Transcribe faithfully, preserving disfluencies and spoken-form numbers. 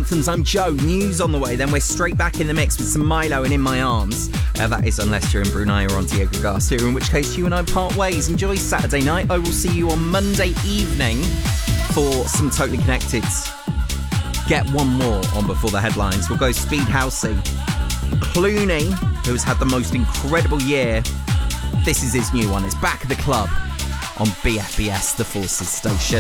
anthems. I'm Joe. News on the way. Then we're straight back in the mix with some Milo and In My Arms. Uh, that is unless you're in Brunei or on Diego Garcia, in which case you and I part ways. Enjoy Saturday night. I will see you on Monday evening for some Totally Connected. Get one more on before the headlines. We'll go Speed Housey. Clooney, who's had the most incredible year. This is his new one. It's Back at the Club on B F B S, the Forces Station.